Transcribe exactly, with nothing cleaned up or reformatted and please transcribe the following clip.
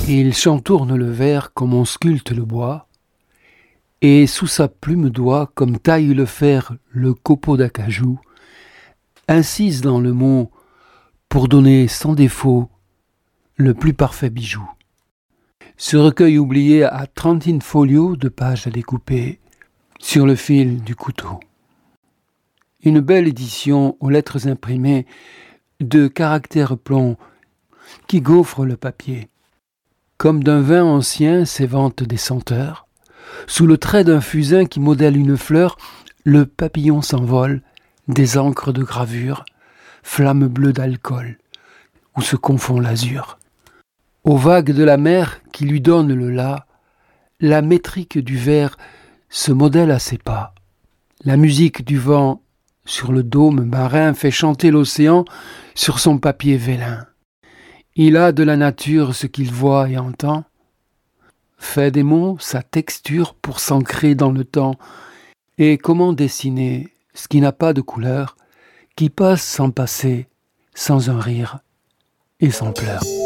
Il chantourne le verre comme on sculpte le bois, et sous sa plume d'oie, comme taille le fer le copeau d'acajou, incise dans le mot pour donner sans défaut le plus parfait bijou. Ce recueil oublié a trente in-folio de pages à découper sur le fil du couteau. Une belle édition aux lettres imprimées de caractères plomb qui gaufrent le papier. Comme d'un vin ancien s'éventent des senteurs, sous le trait d'un fusain qui modèle une fleur, le papillon s'envole des encres de gravure, flamme bleue d'alcool, où se confond l'azur. Aux vagues de la mer qui lui donnent le la, la métrique du verre se modèle à ses pas. La musique du vent sur le dôme marin fait chanter l'océan sur son papier vélin. Il a de la nature ce qu'il voit et entend, fait des mots sa texture pour s'ancrer dans le temps. Et comment dessiner ce qui n'a pas de couleur, qui passe sans passer, sans un rire et sans pleurs.